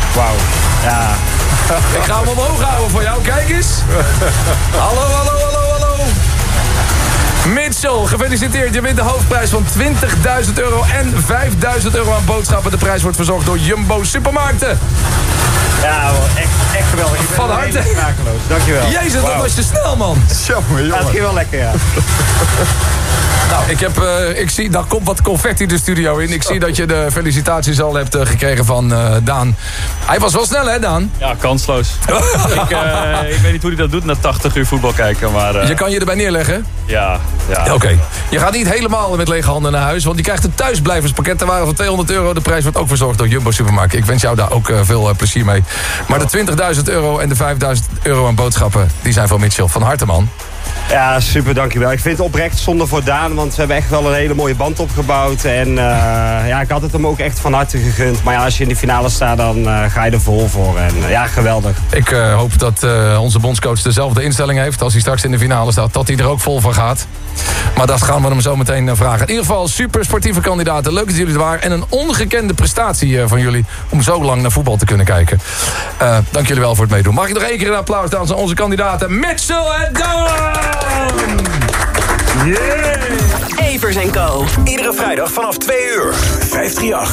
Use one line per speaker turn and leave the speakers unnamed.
Wauw. Ja.
Ik ga hem omhoog houden voor jou. Kijk eens. Hallo. Mitchell, gefeliciteerd. Je wint de hoofdprijs van €20.000 en €5.000 aan boodschappen. De prijs wordt verzorgd door Jumbo Supermarkten.
Ja, echt geweldig.
Van harte.
Dankjewel.
Jezus, dat was je snel, man.
Jongen.
Ja, het ging wel lekker, ja.
Nou, ik zie, daar komt wat confetti de studio in. Ik zie dat je de felicitaties al hebt gekregen van Daan. Hij was wel snel, hè, Daan?
Ja, kansloos. Ik weet niet hoe hij dat doet na 80 uur voetbal kijken, maar...
Je kan je erbij neerleggen?
Ja.
Oké. Je gaat niet helemaal met lege handen naar huis, want je krijgt een thuisblijverspakket ter waarde van €200. De prijs wordt ook verzorgd door Jumbo Supermarkt. Ik wens jou daar ook veel plezier mee. Maar de €20.000 en de €5.000 aan boodschappen, die zijn van Mitchell. Van harte, man.
Ja, super, dankjewel. Ik vind het oprecht zonde voor Daan, want we hebben echt wel een hele mooie band opgebouwd. En ik had het hem ook echt van harte gegund. Maar ja, als je in de finale staat, dan ga je er vol voor. En ja, geweldig.
Ik hoop dat onze bondscoach dezelfde instelling heeft als hij straks in de finale staat. Dat hij er ook vol van gaat. Maar dat gaan we hem zo meteen vragen. In ieder geval super sportieve kandidaten. Leuk dat jullie er waren. En een ongekende prestatie van jullie om zo lang naar voetbal te kunnen kijken. Dank jullie wel voor het meedoen. Mag ik nog één keer een applaus aan onze kandidaten Mitchell en Daan!
Evers & Co. Iedere vrijdag vanaf 2 uur. 538.